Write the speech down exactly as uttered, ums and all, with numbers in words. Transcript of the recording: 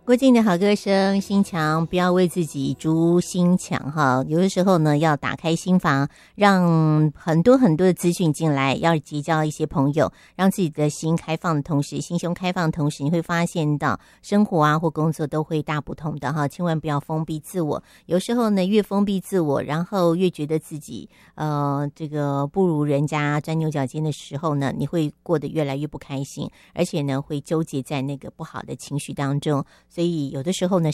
郭靖的好歌声，心墙不要为自己筑心墙哈。有的时候呢，要打开心房，让很多很多的资讯进来，要结交一些朋友，让自己的心开放的同时，心胸开放的同时，你会发现到生活啊或工作都会大不同的哈。千万不要封闭自我。有时候呢，越封闭自我，然后越觉得自己呃这个不如人家，钻牛角尖的时候呢，你会过得越来越不开心，而且呢，会纠结在那个不好的情绪当中。所以有的时候呢，